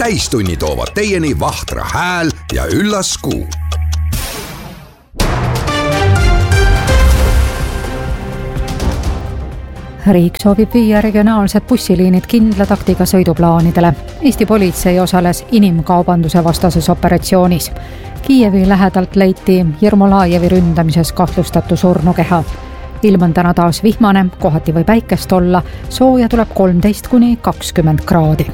täistunni toovad teieni Vahtra hääl ja üllas kuu. Riik soovib viia regionaalsed bussiliinid kindla taktiga sõiduplaanidele. Eesti politsei osales inimkaubanduse vastases operatsioonis. Kiievi lähedalt leiti Jermolajevi ründamises kahtlustatu surnukeha. Ilm on täna taas vihmane, kohati või päikest olla, sooja tuleb 13–20 kraadi.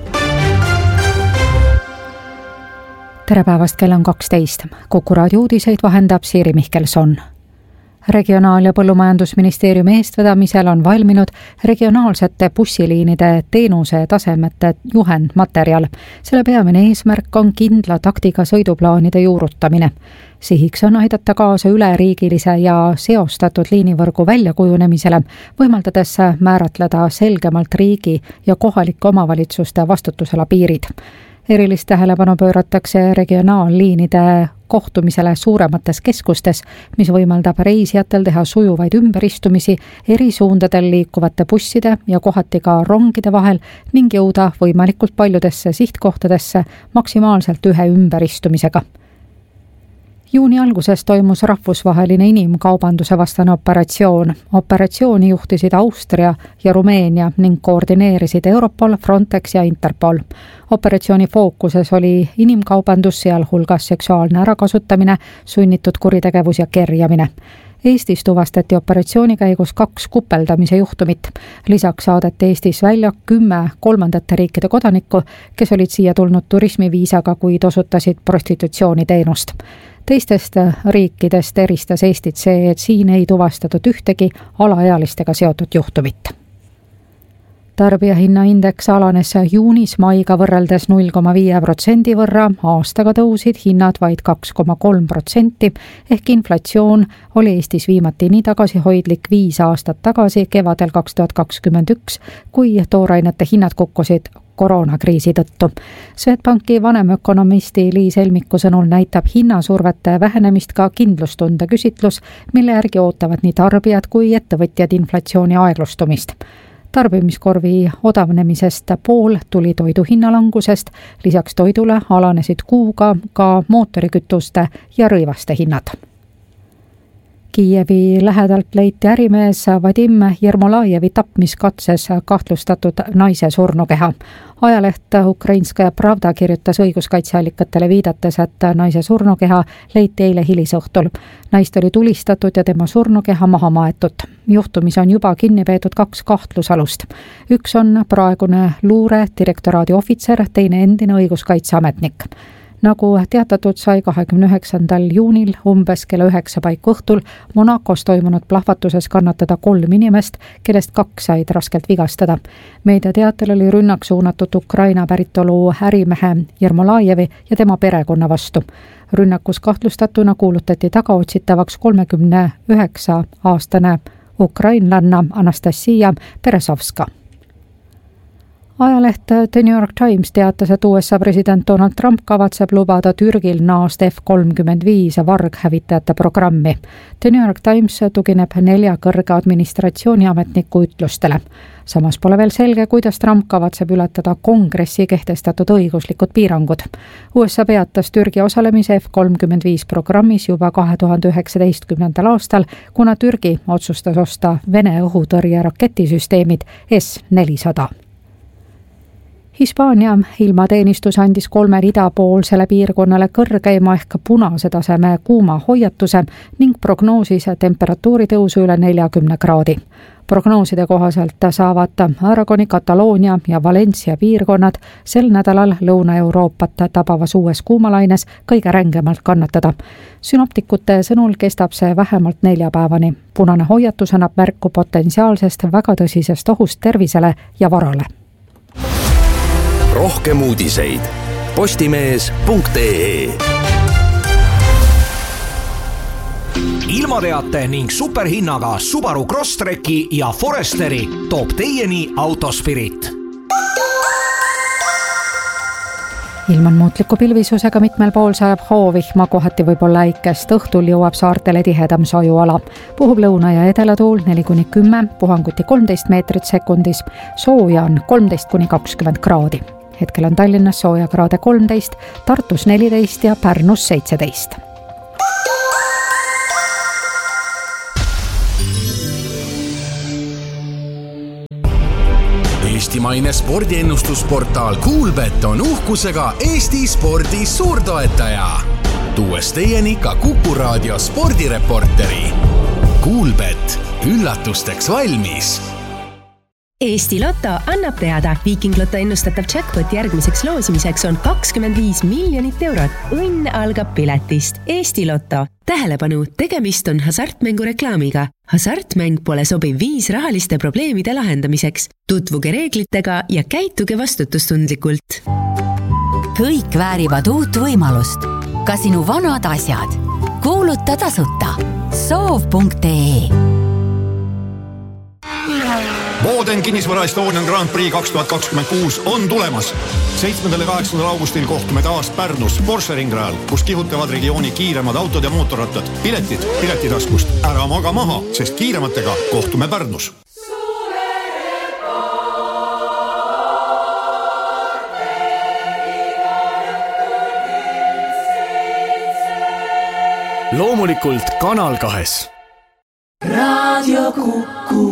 Tere päevast, kell on 12. Kuku raadio uudiseid vahendab Siiri Mihkelson. Regionaal- ja põllumajandusministeeriumi eestvedamisel on valminud regionaalsete bussiliinide teenuse tasemete juhendmaterjal. Selle peamine eesmärk on kindla taktiga sõiduplaanide juurutamine. Sihiks on aidata kaasa üleriigilise ja seostatud liinivõrgu väljakujunemisele, võimaldades määratleda selgemalt riigi ja kohalike omavalitsuste vastutusala piirid. Erilist tähelepanu pööratakse regionaalliinide kohtumisele suuremates keskustes, mis võimaldab reisijatel teha sujuvaid ümberistumisi eri suundadel liikuvate busside ja kohati ka rongide vahel ning jõuda võimalikult paljudesse sihtkohtadesse maksimaalselt ühe ümberistumisega. Juuni alguses toimus rahvusvaheline inimkaubanduse vastane operatsioon. Operatsiooni juhtisid Austria ja Rumeenia ning koordineerisid Europol, Frontex ja Interpol. Operatsiooni fookuses oli inimkaubandus, sealhulgas seksuaalne ärakasutamine, sunnitud kuritegevus ja kerjamine. Eestis tuvastati operatsiooni käigus 2 kupeldamise juhtumit. Lisaks saadeti Eestis välja 10 kolmandate riikide kodanikku, kes olid siia tulnud turismiviisaga, kuid osutasid prostitutsiooniteenust. Teistest riikidest eristas Eestit see, et siin ei tuvastatud ühtegi alaealistega seotud juhtumit. Tarbijahinnaindeks alanes juunis maiga võrreldes 0,5% võrra, aastaga tõusid hinnad vaid 2,3%, ehk inflatsioon oli Eestis viimati nii tagasihoidlik 5 aastat tagasi kevadel 2021, kui toorainete hinnad kukkusid koroonakriisi tõttu. Swedbanki vanemökonomisti Liis Helmiku sõnul näitab hinnasurvete vähenemist ka kindlustunde küsitlus, mille järgi ootavad nii tarbijad kui ettevõtjad inflatsiooni aeglustumist. Tarbimiskorvi odavnemisest pool tuli toidu hinnalangusest, lisaks toidule alanesid kuuga ka mootorikütuste ja rõivaste hinnad. Kiievi lähedalt leiti ärimees Vadim Jermolajevi tapmiskatses kahtlustatud naise surnukeha. Ajaleht Ukrainskaja Pravda kirjutas õiguskaitseallikatele viidates, et naise surnukeha leiti eile hilisõhtul. Naist oli tulistatud ja tema surnukeha maha maetud. Juhtumis on juba kinni peetud 2 kahtlusalust. Üks on praegune luure direktoraadi ohvitser, teine endine õiguskaitseametnik. Nagu teatatud sai 29. juunil umbes kella 9 paiku õhtul Monacos toimunud plahvatuses kannatada 3 inimest, kellest 2 said raskelt vigastada. Meediateatel oli rünnak suunatud Ukraina päritolu ärimehe Jermolajevi ja tema perekonna vastu. Rünnakus kahtlustatuna kuulutati tagaotsitavaks 39-aastane ukrainlanna Anastasia Peresovska. Ajaleht The New York Times teatas, et USA president Donald Trump kavatseb lubada Türgil naasta F-35 varghävitajate programmi. The New York Times tugineb 4 kõrge administratsiooniametniku ütlustele. Samas pole veel selge, kuidas Trump kavatseb ületada kongressi kehtestatud õiguslikud piirangud. USA peatas Türgi osalemise F-35 programmis juba 2019. aastal, kuna Türgi otsustas osta Vene õhutõrje raketisüsteemid S-400. Hispaania ilmateenistus andis 3 idapoolsele piirkonnale kõrgeima ehk punase taseme kuuma hoiatuse ning prognoosis temperatuuri tõusu üle 40 kraadi. Prognooside kohaselt saavad Aragoni, Kataloonia ja Valencia piirkonnad sel nädalal Lõuna-Euroopat tabavas uues kuumalaines kõige rängemalt kannatada. Synoptikute sõnul kestab see vähemalt 4 päevani. Punane hoiatus annab märku potentsiaalsest väga tõsisest ohust tervisele ja varale. Rohkem uudiseid postimees.ee. Ilmateate ning superhinnaga Subaru Crosstreki ja Foresteri toob teieni Autospirit. Ilm on muutliku pilvisusega, mitmel pool sajab hoovihma, kohati võib olla äikest. Õhtul jõuab saartele tihedam sajuala. Puhub lõuna- ja edelatuul 4–10, puhanguti 13 meetrit sekundis. Sooja on 13–20 kraadi. Hetkel on Tallinnas soojakraade 13, Tartus 14 ja Pärnus 17. Eestimaine spordiennustusportaal Kuulbet on uhkusega Eesti spordi suurtoetaja. Tuues teieni ka Kuku Raadio spordireporteri. Kuulbet, üllatusteks valmis. Eesti Lotto annab teada, Viiking Lotto ennustatav jackpot järgmiseks loosimiseks on 25 miljonit eurot. Õnn algab piletist. Eesti Lotto. Tähelepanu, tegemist on hasartmängu reklaamiga. Hasartmäng pole sobiv viis rahaliste probleemide lahendamiseks. Tutvuge reeglitega ja käituge vastutustundlikult. Kõik väärivad uut võimalust. Ka sinu vanad asjad. Kuuluta tasuta. Soov.ee Mooden kinnisvara Estonian Grand Prix 2026 on tulemas. 7. ja 8. augustil kohtume taas Pärnus Porsche ringrajal, kus kihutavad regiooni kiiremad autod ja mootorrattad. Piletitaskust. Ära maga maha, sest kiirematega kohtume Pärnus. Loomulikult Kanal 2. Raadio Kuku.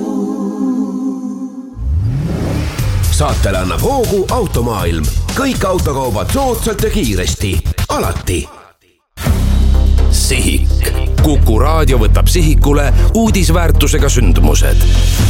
Saatele annab hoogu Automaailm. Kõik autokaubad soodsalt ja kiiresti. Alati. Sihik. Kuku Raadio võtab sihikule uudisväärtusega sündmused.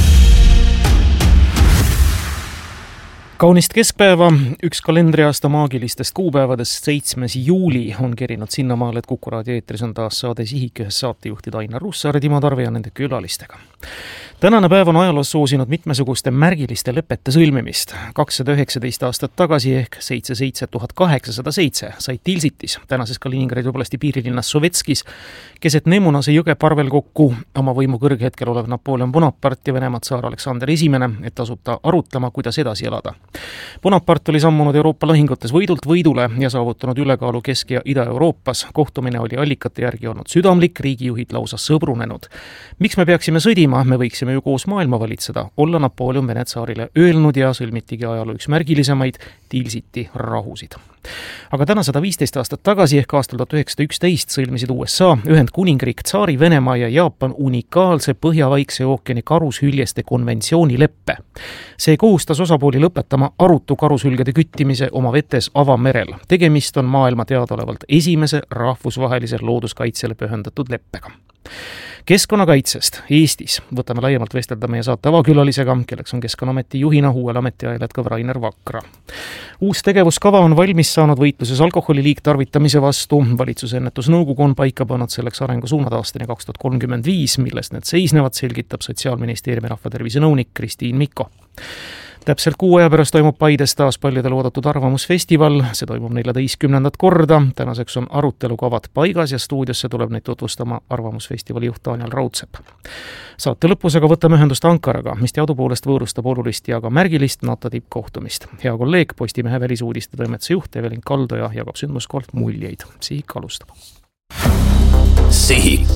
Kaunist keskpäeva, üks kalendriaasta maagilistest kuupäevadest 7. juuli on kerinud sinnamaal, et Kuku Raadio eetris on taas saade Sihik ühes saatejuhtid Ainar Ruussaar, Timo Tarve ja nende külalistega. Tänane päev on ajaloos soosinud mitmesuguste märgiliste lepete sõlmimist. 219 aastat tagasi ehk 77807 sai Tilsitis, tänases Kaliningradi oblasti piirilinnas Sovetskis, keset Nemunase jõge parvel kokku oma võimu kõrghetkel olev Napoleon Bonaparte ja Venemaa tsaar Aleksander I, et asub ta arutlema, kuidas edasi elada. Bonaparte oli sammunud Euroopa lahingutes võidult võidule ja saavutanud ülekaalu Kesk- ja Ida-Euroopas. Kohtumine oli allikate järgi olnud südamlik, riigijuhid lausa sõbrunenud. Miks me peaksime sõdima? Me võiksime ju koos maailma valitseda, olla Napoleon Vene tsaarile öelnud ja sõlmitigi ajaloo üks märgilisemaid Tilsiti rahusid. Aga täna 115 aastat tagasi ehk aastal 1911 sõlmisid USA, Ühendkuningriik, Tsaari Venemaa ja Jaapan unikaalse Põhja-Vaikse ookeani karushüljeste konventsioonileppe. See kohustas osapooli lõpetama arutu karushülgede küttimise oma vetes avamerel. Tegemist on maailma teadaolevalt esimese rahvusvahelise looduskaitsele pühendatud leppega. Keskkonnakaitsest Eestis võtame laiemalt vestelda meie saate avakülalisega, kelleks on Keskkonnaameti juhina uuel ametiajal jätkav Rainer Vakra. Uus tegevuskava on valmis saanud võitluses alkoholi liigtarvitamise vastu. Valitsuse ennetusnõukogu on paika pannud selleks arengusuunad aastani 2035, millest need seisnevad, selgitab Sotsiaalministeeriumi rahvatervise nõunik Kristiin Mikko. Täpselt 6 aja pärast toimub Paides taas paljudel oodatud arvamusfestival. See toimub 14. korda. Tänaseks on arutelukavad paigas ja stuudiosse tuleb neid tutvustama arvamusfestivali juht Daniel Raudsepp. Saate lõpus aga võtame ühendust Ankaraga, mis teadupoolest võõrustab olulist ja ka märgilist NATO tippkohtumist. Hea kolleeg, Postimehe välisuudiste toimetuse juht Evelin Kaldoja jagab sündmuskohalt muljeid. Sihik alustab. Sihik.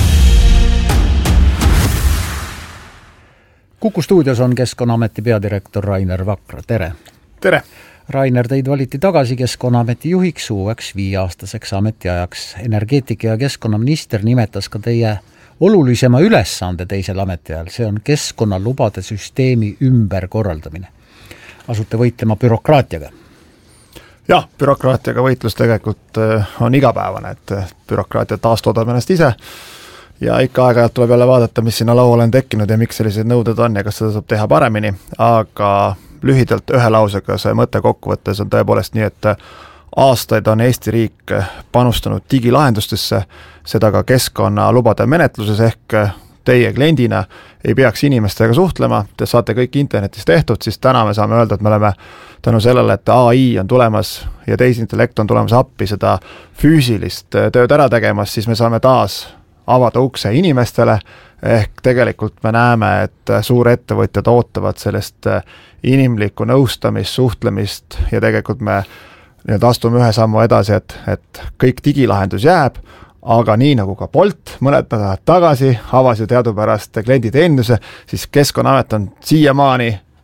Kuku stuudios on Keskkonnaameti peadirektor Rainer Vakra. Tere! Tere! Rainer, teid valiti tagasi Keskkonnaameti juhiks uueks 5-aastaseks ametiajaks. Energeetika ja keskkonnaminister nimetas ka teie olulisema ülesande teisel ametiajal. See on keskkonnalubade süsteemi ümberkorraldamine. Asute võitlema bürokraatiaga. Jah, bürokraatiaga võitlus tegelikult on igapäevane, et bürokraatia taastoodab ennast ise. Ja ikka aeg-ajalt tuleb jälle vaadata, mis sinna lauale on tekkinud ja miks sellised nõuded on ja kas seda saab teha paremini, aga lühidalt ühe lausega see mõte kokkuvõttes on tõepoolest nii, et aastaid on Eesti riik panustanud digilahendustesse, seda ka keskkonnalubade menetluses ehk teie kliendina ei peaks inimestega suhtlema, te saate kõik internetis tehtud, siis täna me saame öelda, et me oleme tänu sellele, et AI on tulemas ja tehisintellekt on tulemas appi seda füüsilist tööd ära tegemas, siis me saame taas avada ukse inimestele, ehk tegelikult me näeme, et suurettevõtjad ootavad sellest inimlikku nõustamist, suhtlemist ja tegelikult me astume ühe sammu edasi, et kõik digilahendus jääb, aga nii nagu ka Bolt mõned nädalad tagasi avas ju teadupärast klienditeenuse, siis Keskkonnaamet on siiamaani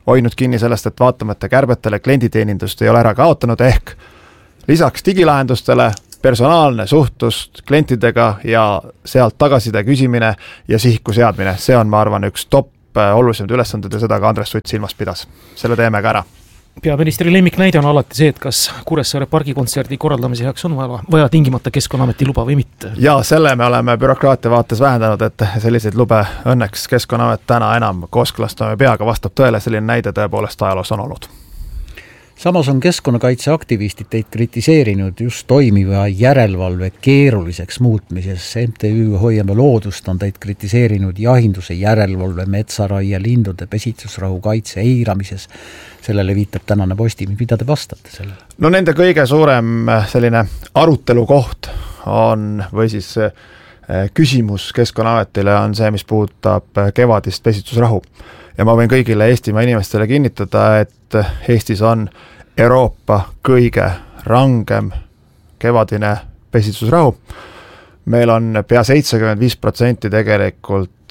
hoidnud kinni sellest, et vaatamata kärbetele klienditeenindust ei ole ära kaotanud, ehk lisaks digilahendustele personaalne suhtlust klientidega ja sealt tagasiside küsimine ja sihiku seadmine. See on, ma arvan, üks top olulisemad ülesanded ja seda ka Andres Sutt silmas pidas. Selle teeme ka ära. Peaministri lemmiknäide on alati see, et kas Kuressaare pargikontserdi korraldamise heaks on vaja tingimata Keskkonnaameti luba või mitte. Ja selle me oleme bürokraatia vaates vähendanud, et selliseid lube õnneks Keskkonnaamet täna enam kooskõlastama ei pea, aga vastab tõele, selline näide tõepoolest ajaloos on olnud. Samas on keskkonnakaitseaktivistid teid kritiseerinud just toimiva järelevalve keeruliseks muutmises. MTÜ Hoiame loodust on teid kritiseerinud jahinduse järelevalve, metsaraie, lindude pesitsusrahu kaitse eiramises. Sellele viitab tänane Postimees. Mida te vastate sellele? No nende kõige suurem selline arutelu koht on, või siis küsimus Keskkonnaametile on see, mis puudutab kevadist pesitsusrahu. Ja ma võin kõigile Eestimaa inimestele kinnitada, et Eestis on Euroopa kõige rangem kevadine pesitsusrahu. Meil on pea 75% tegelikult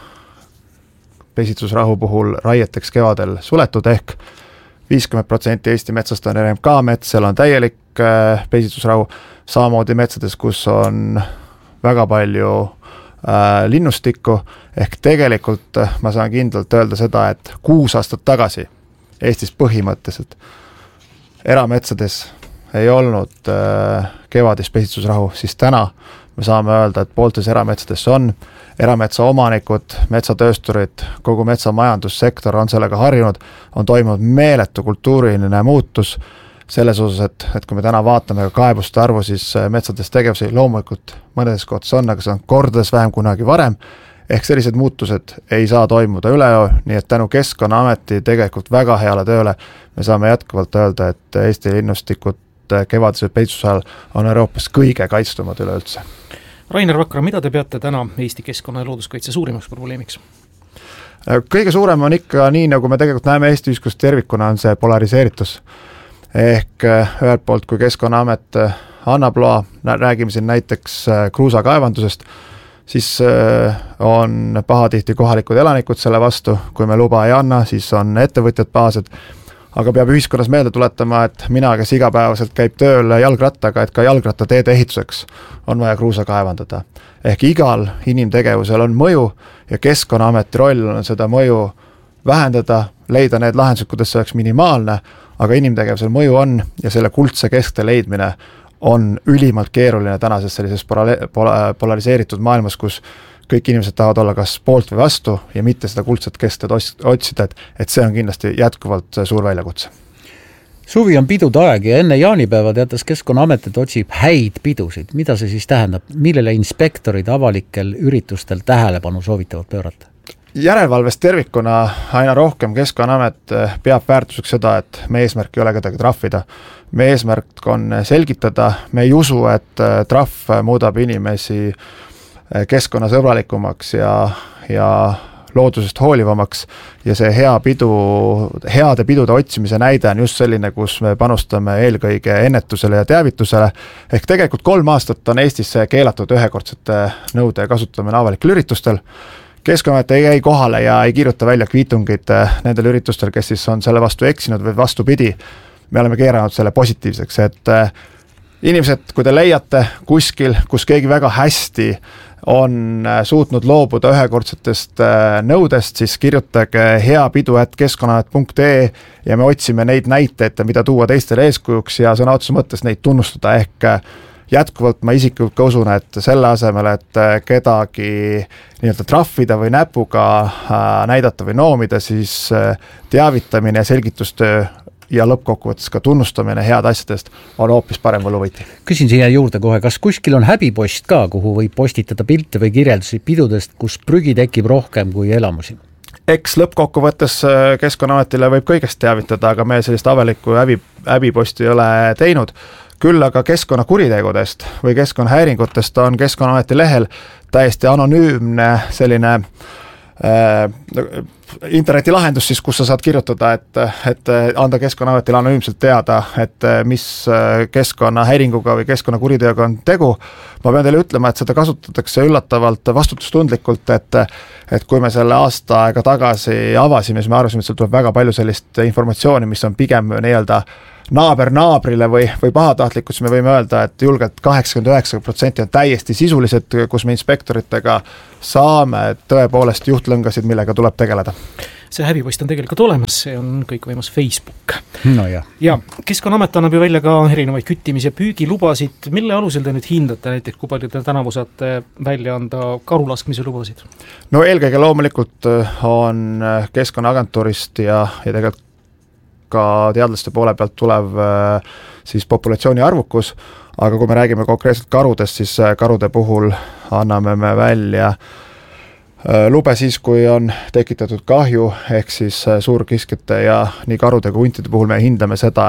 pesitsusrahu puhul raieteks kevadel suletud, ehk 50% Eesti metsast on RMK mets, seal on täielik pesitsusrahu, samamoodi metsades, kus on väga palju linnustikku, ehk tegelikult ma saan kindlalt öelda seda, et 6 aastat tagasi Eestis põhimõtteliselt erametsades ei olnud kevadist pesitsusrahu, siis täna me saame öelda, et pooltes erametsades on erametsa omanikud, metsatöösturid, kogu metsamajandussektor on sellega harjunud, on toimunud meeletu kultuuriline muutus selles osas, et kui me täna vaatame ka kaebuste arvu, siis metsades tegevusi loomulikult mõnedes kohtas on, aga see on kordades vähem kunagi varem, ehk sellised muutused ei saa toimuda üleöö, nii et tänu Keskkonnaameti tegelikult väga heale tööle me saame jätkuvalt öelda, et Eesti linnustikud kevadise peitsuse ajal on Euroopas kõige kaitstumad üleüldse. Rainer Vakra, mida te peate täna Eesti keskkonna ja looduskaitse suurimaks probleemiks? Kõige suurem on ikka nii, nagu me tegelikult näeme Eesti ühiskonnas tervikuna, on see polariseeritus. Ehk ühelt poolt, kui Keskkonnaamet annab loa, räägime siin näiteks kruusakaevandusest, siis on pahatihti kohalikud elanikud selle vastu, kui me luba ei anna, siis on ettevõtjad pahased, aga peab ühiskonnas meelde tuletama, et mina, kes igapäevaselt käib tööl jalgrattaga, et ka jalgrattateede ehituseks on vaja kruusa kaevandada. Ehk igal inimtegevusel on mõju ja Keskkonnaameti roll on seda mõju vähendada, leida need lahendused, kuidas see oleks minimaalne, aga inimtegevusel mõju on ja selle kuldse keskte leidmine on ülimalt keeruline tänases sellises polariseeritud maailmas, kus kõik inimesed tahavad olla kas poolt või vastu ja mitte seda kuldset kestet otsida, et see on kindlasti jätkuvalt suur väljakutse. Suvi on pidude aeg ja enne jaanipäeva teatas Keskkonnaamet, et otsib häid pidusid. Mida see siis tähendab? Millele inspektorid avalikel üritustel tähelepanu soovitavad pöörata? Järelevalvest tervikuna aina rohkem Keskkonnaamet peab väärtuseks seda, et me eesmärk ei ole kedagi trahvida. Me eesmärk on selgitada, me ei usu, et trahv muudab inimesi keskkonnasõbralikumaks ja loodusest hoolivamaks ja see heade pidude otsimise näide on just selline, kus me panustame eelkõige ennetusele ja teavitusele. Ehk tegelikult 3 aastat on Eestis keelatud ühekordsete nõude kasutamine avalikel üritustel. Keskkonnaamet ei käi kohale ja ei kirjuta välja kviitungid nendel üritustel, kes siis on selle vastu eksinud või vastupidi. Me oleme keeranud selle positiivseks, et inimesed, kui te leiate kuskil, kus keegi väga hästi on suutnud loobuda ühekordsetest nõudest, siis kirjutage heapidu@keskkonnaamet.ee ja me otsime neid näiteid, mida tuua teistele eeskujuks ja sõna otseses mõttes neid tunnustada. Ehk jätkuvalt ma isiklikult ka usun, et selle asemel, et kedagi nii-öelda trahvida või näpuga näidata või noomida, siis teavitamine ja selgitustöö ja lõppkokkuvõttes ka tunnustamine head asjadest on hoopis parem võluvõti. Küsin siia juurde kohe, kas kuskil on häbipost ka, kuhu võib postitada pilte või kirjeldusi pidudest, kus prügi tekib rohkem kui elamusi? Eks lõppkokkuvõttes Keskkonnaametile võib kõigest teavitada, aga me sellist avalikku häbiposti ei ole teinud. Küll aga keskkonnakuritegudest või keskkonnahäiringutest on Keskkonnaameti lehel täiesti anonüümne selline internetilahendus siis, kus sa saad kirjutada, et anda Keskkonnaametile anonüümselt teada, et mis keskkonnahäiringuga või keskkonnakuriteoga on tegu. Ma pean teile ütlema, et seda kasutatakse üllatavalt vastutustundlikult, et kui me selle aasta aega tagasi avasime, siis me arvasime, et seal tuleb väga palju sellist informatsiooni, mis on pigem nii-öelda naaber naabrile või pahatahtlikud, siis me võime öelda, et julgelt 89% on täiesti sisulised, kus me inspektoritega saame tõepoolest juhtlõngasid, millega tuleb tegeleda. See häbipost on tegelikult olemas, see on kõikvõimas Facebook. No jah. Ja Keskkonnaamet annab ju välja ka erinevaid küttimis- ja püügilubasid. Mille alusel te nüüd hindate näiteks, kui palju te tänavu saate välja anda karulaskmise lubasid? No eelkõige loomulikult on Keskkonnaagentuurist ja tegelikult ka teadlaste poole pealt tulev siis populatsiooni arvukus, aga kui me räägime konkreetselt karudest, siis karude puhul anname me välja lube siis, kui on tekitatud kahju, ehk siis suurkiskjate ja nii karude kui huntide puhul me hindame seda,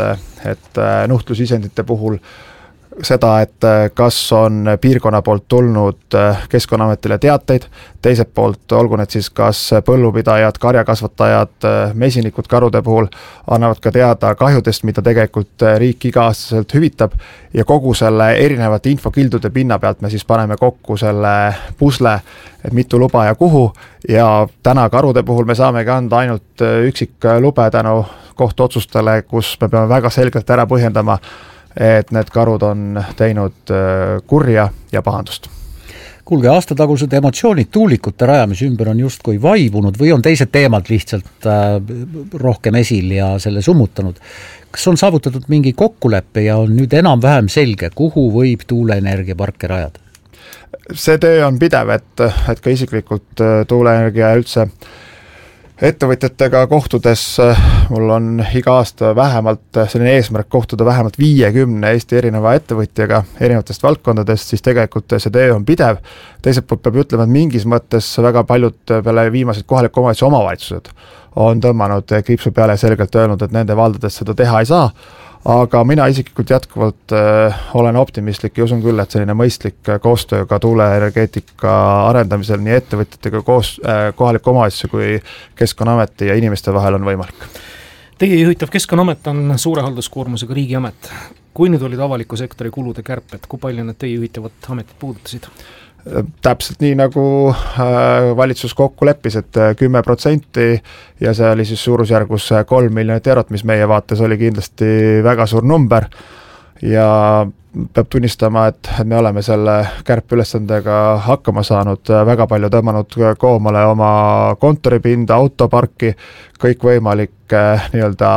et nuhtlusisendite puhul seda, et kas on piirkonna poolt tulnud Keskkonnaametile teateid, teiselt poolt olgu need siis kas põllupidajad, karjakasvatajad, mesinikud karude puhul annavad ka teada kahjudest, mida tegelikult riik iga-aastaselt hüvitab ja kogu selle erinevate infokildude pinna pealt me siis paneme kokku selle pusle, et mitu luba ja kuhu ja täna karude puhul me saamegi anda ainult üksik lube tänu kohtuotsustele, kus me peame väga selgelt ära põhjendama, et need karud on teinud kurja ja pahandust. Kuulge, aastatagused emotsioonid tuulikute rajamise ümber on justkui vaibunud või on teised teemad lihtsalt rohkem esil ja selle summutanud. Kas on saavutatud mingi kokkuleppe ja on nüüd enam-vähem selge, kuhu võib tuuleenergiaparke rajada? See töö on pidev, et ka isiklikult tuuleenergia üldse ettevõtjatega kohtudes mul on iga aasta vähemalt selline eesmärk kohtuda vähemalt 50 Eesti erineva ettevõtjaga erinevatest valdkondadest, siis tegelikult see töö on pidev. Teiselt poolt peab ütlema, et mingis mõttes väga paljud peale viimased kohaliku omavalitsused on tõmmanud kriipsu peale selgelt öelnud, et nende valdades seda teha ei saa. Aga mina isiklikult jätkuvalt olen optimistlik ja usun küll, et selline mõistlik koostöö ka tuuleenergeetika arendamisel nii ettevõtjatega koos kohaliku omavalitsuse kui Keskkonnaameti ja inimeste vahel on võimalik. Teie juhitav Keskkonnaamet on suure halduskoormusega riigiamet. Kui nüüd olid avaliku sektori kulude kärped, kui palju need teie juhitavat ametit puudutasid? Täpselt nii nagu valitsus kokku leppis, et 10% ja see oli siis suurusjärgus 3 miljonit eurot, mis meie vaates oli kindlasti väga suur number ja peab tunnistama, et me oleme selle kärpeülesandega hakkama saanud, väga palju tõmmanud koomale oma kontoripinda, autoparki, kõikvõimalikke nii-öelda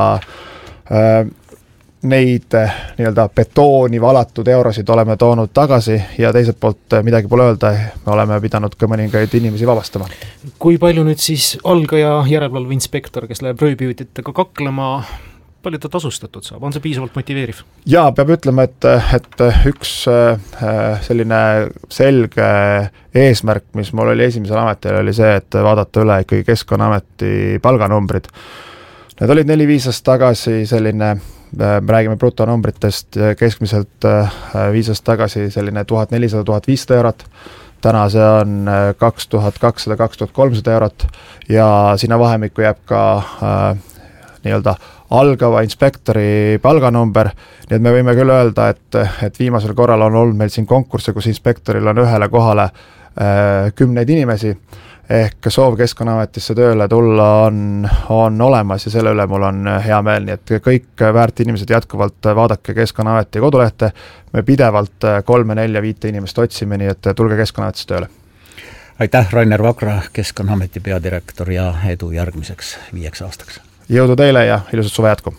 neid nii-öelda betooni valatud eurosid oleme toonud tagasi ja teiselt poolt midagi pole öelda, me oleme pidanud ka mõningaid inimesi vabastama. Kui palju nüüd siis algaja järelevalve inspektor, kes läheb rööbihüvititega kaklema, palju ta tasustatud saab, on see piisavalt motiveeriv? Jaa, peab ütlema, et üks selline selge eesmärk, mis mul oli esimesel ametil, oli see, et vaadata üle ikkagi Keskkonnaameti palganumbrid. Need olid 4-5 aastat tagasi selline, me räägime brutonumbritest, keskmiselt 5 aastat tagasi selline 1400-1500 eurot, täna see on 2200-2300 eurot ja sinna vahemikku jääb ka nii-öelda algava inspektori palganumber, nii et me võime küll öelda, et viimasel korral on olnud meil siin konkursse, kus inspektoril on ühele kohale 10 inimesi, ehk soov Keskkonnaametisse tööle tulla on olemas ja selle üle mul on hea meel, nii et kõik väärt inimesed jätkuvalt vaadake Keskkonnaameti kodulehte, me pidevalt 3, 4, 5 inimest otsime, nii et tulge Keskkonnaametisse tööle. Aitäh, Rainer Vakra, Keskkonnaameti peadirektor ja edu järgmiseks 5 aastaks. Jõudu teile ja ilusat suve jätku!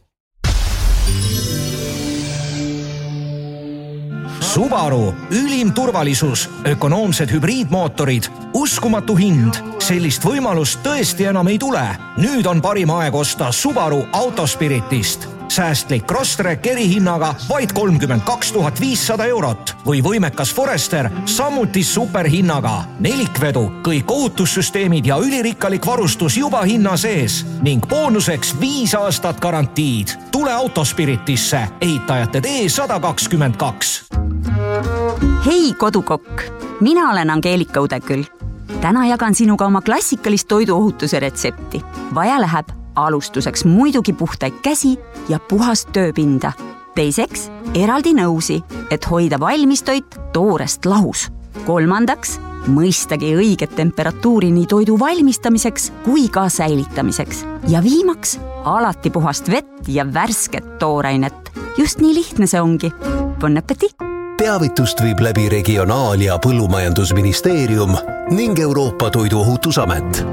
Subaru, ülim turvalisus, ökonoomsed hübriidmootorid, uskumatu hind. Sellist võimalust tõesti enam ei tule. Nüüd on parim aeg osta Subaru Autospiritist. Säästlik Crosstrek erihinnaga vaid 32 500 eurot või võimekas Forester samuti superhinnaga. Nelikvedu, kõik ohutussüsteemid ja ülirikkalik varustus juba hinna sees ning boonuseks 5 aastat garantiid. Tule Autospiritisse, ehitajate tee 122. Hei kodukokk, mina olen Angeelika Udeküll. täna jagan sinuga oma klassikalist toiduohutuse retsepti. Vaja läheb alustuseks muidugi puhtaid käsi ja puhast tööpinda. Teiseks, eraldi nõusi, et hoida valmistoit toorest lahus. Kolmandaks, mõistagi õiget temperatuuri nii toidu valmistamiseks kui ka säilitamiseks. Ja viimaks, alati puhast vett ja värsket toorainet. Just nii lihtne see ongi. Bon appetit! Teavitust viib läbi Regionaal- ja Põllumajandusministeerium ning Euroopa Toiduohutusamet.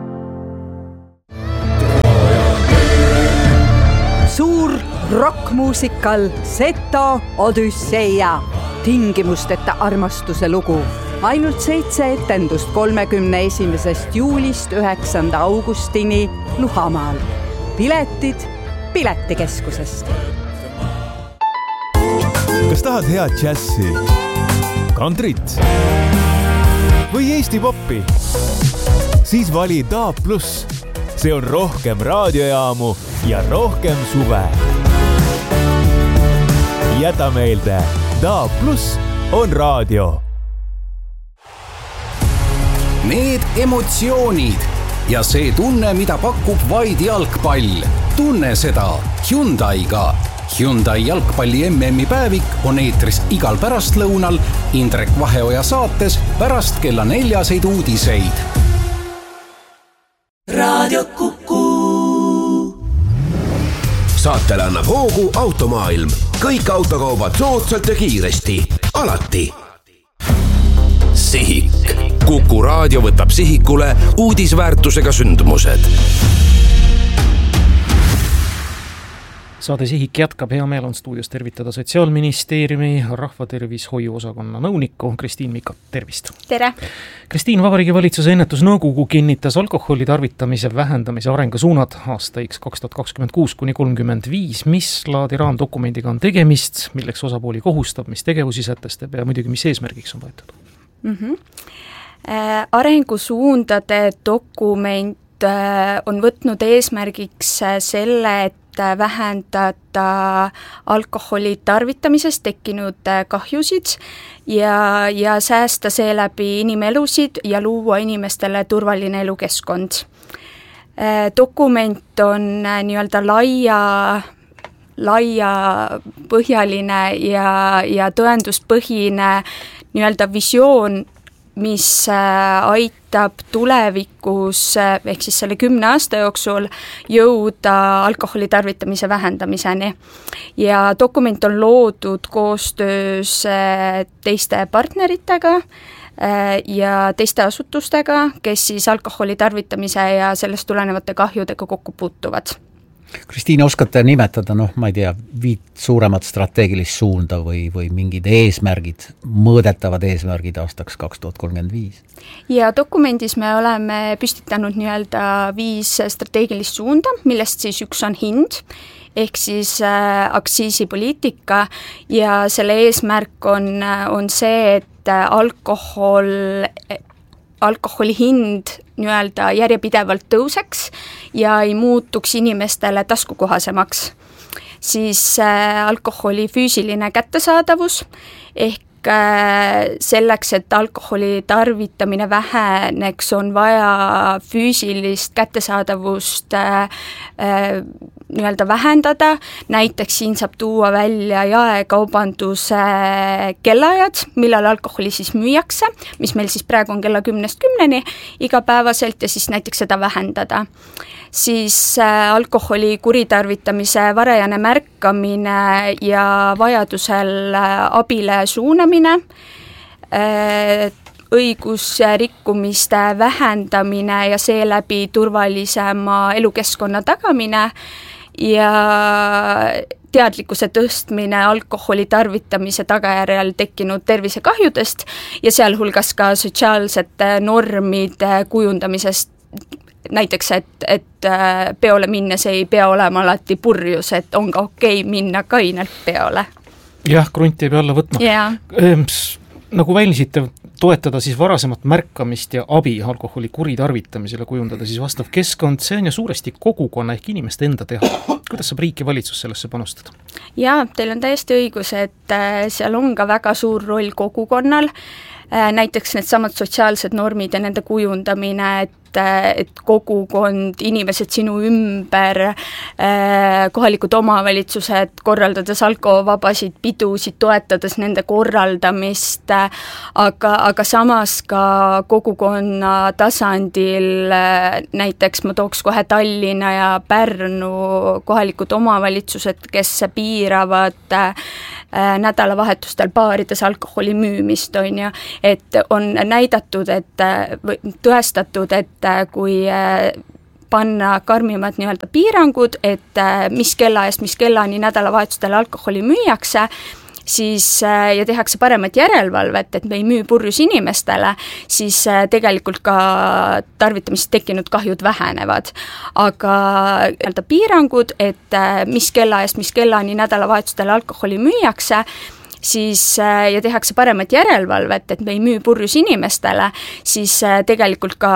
Suur rockmuusikal Seto Odüsseia. Tingimusteta armastuse lugu. Ainult 7 etendust 31. juulist 9. augustini Luhamaal. Piletid Piletikeskusest. Kas tahad head džässi, kantrit või Eesti poppi? Siis vali DAB+. See on rohkem raadiojaamu ja rohkem suve. Jäta meelde, DAB+ on raadio. Need emotsioonid ja see tunne, mida pakub vaid jalgpall. Tunne seda Hyundai'ga. Hyundai jalgpalli MM-i päevik on eetris igal pärastlõunal Indrek Vaheoja saates pärast kella 4 uudiseid. Raadio Kuku. Saatele annab hoogu Automaailm. Kõik autokaubad soodsalt ja kiiresti. Alati. Sihik. Kuku raadio võtab sihikule uudisväärtusega sündmused. Saade Sihik jätkab, hea meel on stuudios tervitada Sotsiaalministeeriumi rahvatervishoiu osakonna nõunikku Kristiin Mikat, tervist! Tere! Kristiin, Vabariigi Valitsuse ennetusnõukogu kinnitas alkoholi tarvitamise vähendamise arengusuunad aastaiks 2026–35. Mis laadi raamdokumendiga on tegemist, milleks osapooli kohustab, mis tegevusi sätestab ja muidugi mis eesmärgiks on võetud? Arengusuundade dokument on võtnud eesmärgiks selle, et vähendada alkoholi tarvitamisest tekkinud kahjusid ja säästa seeläbi inimelusid ja luua inimestele turvaline elukeskkond. Dokument on nii-öelda laiapõhjaline ja tõenduspõhine nii-öelda visioon, mis aitab tulevikus ehk siis selle 10 aasta jooksul jõuda alkoholi tarvitamise vähendamiseni. Ja dokument on loodud koostöös teiste partneritega ja teiste asutustega, kes siis alkoholi tarvitamise ja sellest tulenevate kahjudega kokku puutuvad. Kristiin, oskate nimetada, ma ei tea, 5 suuremat strateegilist suunda või mingid eesmärgid, mõõdetavad eesmärgid aastaks 2035? Ja dokumendis me oleme püstitanud nii-öelda 5 strateegilist suunda, millest siis üks on hind, ehk siis aktsiisipoliitika ja selle eesmärk on see, et alkoholi hind nii-öelda järjepidevalt tõuseks ja ei muutuks inimestele taskukohasemaks. Siis alkoholi füüsiline kättesaadavus ehk selleks, et alkoholi tarvitamine väheneks, on vaja füüsilist kättesaadavust nii-öelda vähendada. Näiteks siin saab tuua välja jaekaubanduse kellaajad, millal alkoholi siis müüakse, mis meil siis praegu on kella 10–10 igapäevaselt ja siis näiteks seda vähendada. Siis alkoholi kuritarvitamise varajane märkamine ja vajadusel abile suunamine, õigusrikkumiste vähendamine ja seeläbi turvalisema elukeskkonna tagamine ja teadlikkuse tõstmine alkoholi tarvitamise tagajärjel tekkinud tervisekahjudest ja sealhulgas ka sotsiaalsete normide kujundamisest. Näiteks, et peole minnes ei pea olema alati purjus, et on ka okei minna kainelt peole. Jah, krunti ei pea alla võtma. Nagu välisite, toetada siis varasemat märkamist ja abi alkoholi kuritarvitamisele, kujundada siis vastav keskkond, see on ju suuresti kogukonna ehk inimeste enda teha. Kuidas saab riik ja valitsus sellesse panustada? Jaa, teil on täiesti õigus, et seal on ka väga suur roll kogukonnal. näiteks need samad sotsiaalsed normid ja nende kujundamine, et kogukond, inimesed sinu ümber, kohalikud omavalitsused, korraldades alkovabasid pidusid, toetades nende korraldamist, aga samas ka kogukonna tasandil, näiteks ma tooks kohe Tallinna ja Pärnu kohalikud omavalitsused, kes piiravad nädalavahetustel baarides alkoholi müümist, on ju, et on näidatud, või tõestatud, et kui panna karmimad nii-öelda piirangud, et mis kellaajast, mis kellani nädalavahetustel alkoholi müüakse, siis ja tehakse paremat järelevalvet, et me ei müü purjus inimestele, siis tegelikult ka tarvitamisest tekkinud kahjud vähenevad. Aga piirangud, et mis kellaajast, mis kellani nädalavahetustel alkoholi müüakse, siis ja tehakse paremat järelevalvet, et me ei müü purjus inimestele, siis tegelikult ka